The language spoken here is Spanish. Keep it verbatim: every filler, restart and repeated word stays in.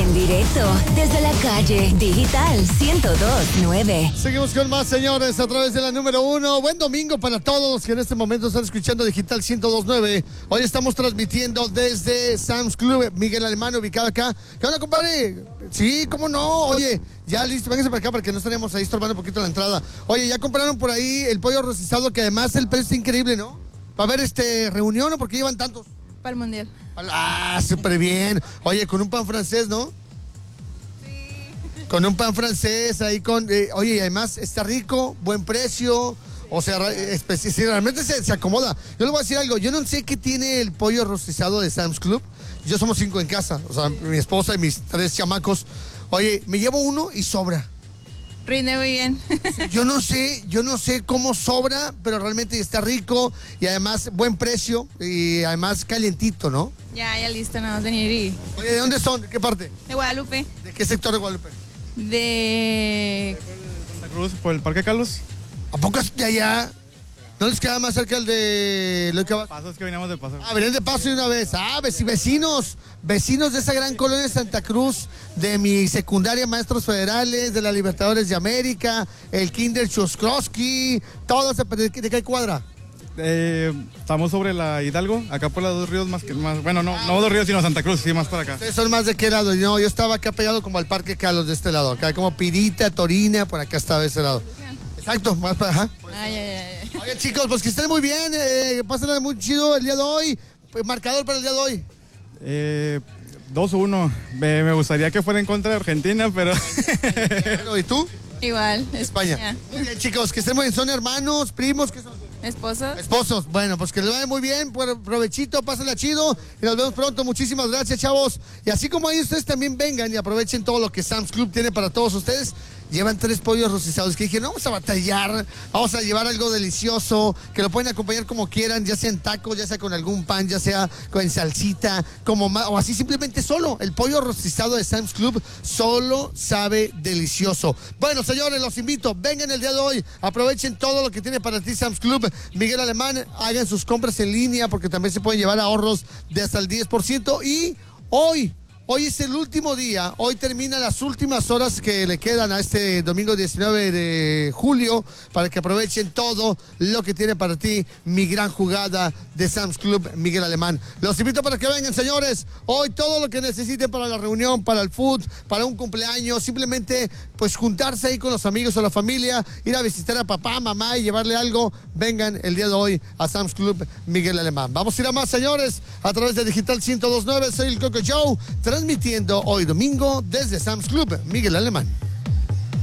En directo desde la calle Digital ciento dos punto nueve. Seguimos con más, señores, a través de la número uno. Buen domingo para todos los que en este momento están escuchando Digital ciento dos punto nueve. Hoy estamos transmitiendo desde Sam's Club Miguel Alemán, ubicado acá. ¿Qué onda, compadre? Sí, ¿cómo no? Oye, ya listo, vénganse para acá porque no estaríamos ahí estorbando un poquito la entrada. Oye, ya compraron por ahí el pollo rostizado, que además el precio está increíble, ¿no? ¿Va a haber este reunión o por qué llevan tantos? Para el mundial. Ah, súper bien. Oye, con un pan francés, ¿no? Sí. Con un pan francés ahí con... Eh, oye, y además está rico, buen precio. O sea, espe- si realmente se, se acomoda. Yo le voy a decir algo. Yo no sé qué tiene el pollo rostizado de Sam's Club. Yo somos cinco en casa. O sea, mi esposa y mis tres chamacos. Oye, me llevo uno y sobra. Rinde muy bien. Yo no sé, yo no sé cómo sobra, pero realmente está rico y además buen precio y además calientito, ¿no? Ya, ya listo, nada más venir y... Oye, ¿de dónde son? ¿De qué parte? De Guadalupe. ¿De qué sector de Guadalupe? De... Santa Cruz, por el Parque Carlos. ¿A poco es de allá? ¿No les queda más cerca el de... Lo que va... Pasos que veníamos de paso. Ah, venían de paso de una vez. Ah, vec- vecinos, vecinos de esa gran colonia de Santa Cruz, de mi secundaria Maestros Federales, de la Libertadores de América, el Kinder Choskowski, todo ese... ¿De, qué- de qué cuadra? Eh, estamos sobre la Hidalgo, acá por las dos ríos más que más. Bueno, no, no dos ríos, sino Santa Cruz, sí, más para acá. Ustedes son más de qué lado. No, yo estaba acá pegado como al Parque Carlos de este lado. Acá como Pirita, Torina, por acá estaba de ese lado. Exacto, más para ajá. Ay, ay, ay. Oye, chicos, pues que estén muy bien, eh, pásenla muy chido el día de hoy. Pues, marcador para el día de hoy. Eh, dos uno. Me, me gustaría que fuera en contra de Argentina, pero... Bueno, ¿y tú? Igual. España. Muy bien, chicos, que estén muy bien. ¿Son hermanos, primos? ¿Qué son? Esposo. Esposos. Bueno, pues que les vaya muy bien, pues, provechito, pásenla chido y nos vemos pronto. Muchísimas gracias, chavos. Y así como ahí ustedes también vengan y aprovechen todo lo que Sam's Club tiene para todos ustedes. Llevan tres pollos rostizados que dije, no vamos a batallar, vamos a llevar algo delicioso, que lo pueden acompañar como quieran, ya sea en tacos, ya sea con algún pan, ya sea con salsita, como ma- o así simplemente solo. El pollo rostizado de Sam's Club solo sabe delicioso. Bueno, señores, los invito, vengan el día de hoy, aprovechen todo lo que tiene para ti Sam's Club Miguel Alemán, hagan sus compras en línea porque también se pueden llevar ahorros de hasta el diez por ciento y hoy... Hoy es el último día, hoy terminan las últimas horas que le quedan a este domingo diecinueve de julio para que aprovechen todo lo que tiene para ti mi gran jugada de Sam's Club Miguel Alemán. Los invito para que vengan, señores. Hoy todo lo que necesiten para la reunión, para el food, para un cumpleaños, simplemente pues juntarse ahí con los amigos o la familia, ir a visitar a papá, mamá y llevarle algo. Vengan el día de hoy a Sam's Club Miguel Alemán. Vamos a ir a más, señores, a través de Digital ciento dos punto nueve. Soy el Coco Joe, transmitiendo hoy domingo desde Sam's Club Miguel Alemán.